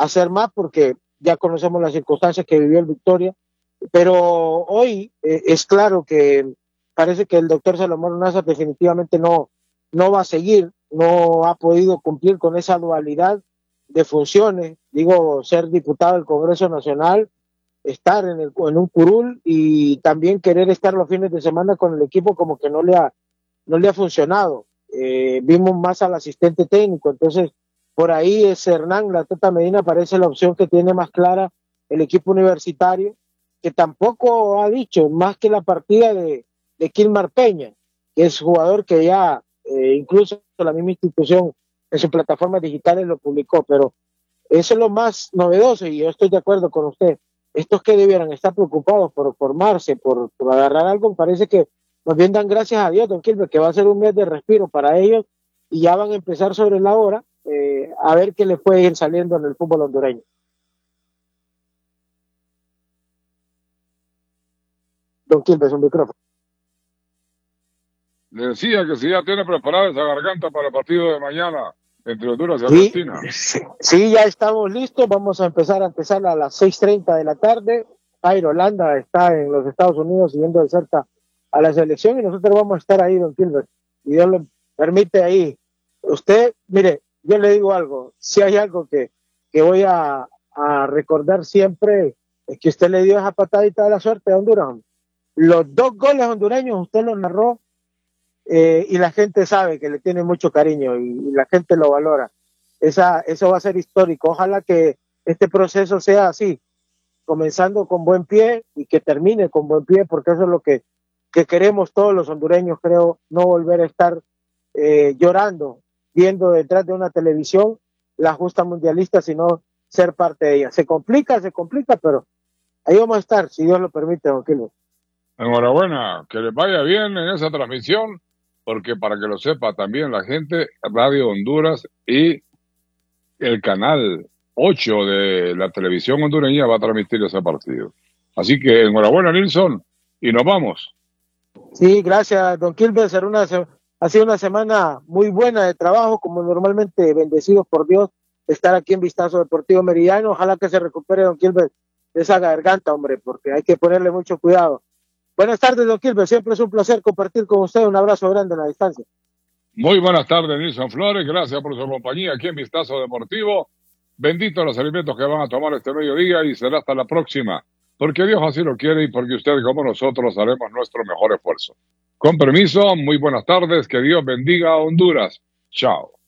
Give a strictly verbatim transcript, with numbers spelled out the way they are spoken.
hacer más porque ya conocemos las circunstancias que vivió el Victoria, pero hoy eh, es claro que parece que el doctor Salomón Nazar definitivamente no, no va a seguir, no ha podido cumplir con esa dualidad de funciones, digo, ser diputado del Congreso Nacional, estar en, el, en un curul y también querer estar los fines de semana con el equipo como que no le ha, no le ha funcionado. Eh, vimos más al asistente técnico, entonces por ahí es Hernán, la Tata Medina parece la opción que tiene más clara el equipo universitario, que tampoco ha dicho más que la partida de, de Kilmar Peña, que es jugador que ya eh, incluso la misma institución en sus plataformas digitales lo publicó, pero eso es lo más novedoso y yo estoy de acuerdo con usted. Estos que debieran estar preocupados por formarse, por, por agarrar algo, parece que nos bien dan gracias a Dios, don Kilmer, que va a ser un mes de respiro para ellos y ya van a empezar sobre la hora eh, a ver qué les puede ir saliendo en el fútbol hondureño. Don Kilmer, es un micrófono. Le decía que si ya tiene preparada esa garganta para el partido de mañana entre Honduras y Sí, Argentina. sí, sí, ya estamos listos. Vamos a empezar a empezar a las seis treinta de la tarde. Jairo Holanda está en los Estados Unidos siguiendo de cerca a la selección y nosotros vamos a estar ahí, don Gilbert. Y Dios lo permite ahí. Usted, mire, yo le digo algo. Si hay algo que, que voy a, a recordar siempre, es que usted le dio esa patadita de la suerte a Honduras. Los dos goles hondureños usted los narró eh, y la gente sabe que le tiene mucho cariño y, y la gente lo valora. Esa, eso va a ser histórico. Ojalá que este proceso sea así, comenzando con buen pie y que termine con buen pie, porque eso es lo que, que queremos todos los hondureños, creo, no volver a estar eh, llorando, viendo detrás de una televisión la justa mundialista, sino ser parte de ella. Se complica, se complica, pero ahí vamos a estar, si Dios lo permite, don Kilo. Enhorabuena, que les vaya bien en esa transmisión, porque para que lo sepa también la gente, Radio Honduras y el canal ocho de la televisión hondureña va a transmitir ese partido. Así que enhorabuena, Nilson, y nos vamos. Sí, gracias, don Kilber. Será una, ha sido una semana muy buena de trabajo, como normalmente, bendecidos por Dios, estar aquí en Vistazo Deportivo Meridiano. Ojalá que se recupere, don Kilber, de esa garganta, hombre, porque hay que ponerle mucho cuidado. Buenas tardes, don Kilber. Siempre es un placer compartir con usted. Un abrazo grande en la distancia. Muy buenas tardes, Nilson Flores. Gracias por su compañía aquí en Vistazo Deportivo. Benditos los alimentos que van a tomar este mediodía y será hasta la próxima. Porque Dios así lo quiere y porque usted como nosotros haremos nuestro mejor esfuerzo. Con permiso, muy buenas tardes. Que Dios bendiga a Honduras. Chao.